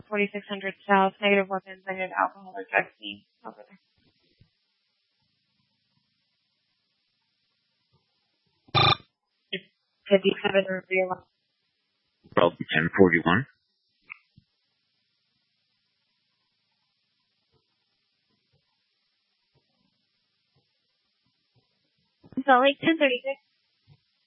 4600 South, negative weapons, negative alcohol or drug scene. Over there. It's 57 reveal. Problem 1041. Salt Lake 1036.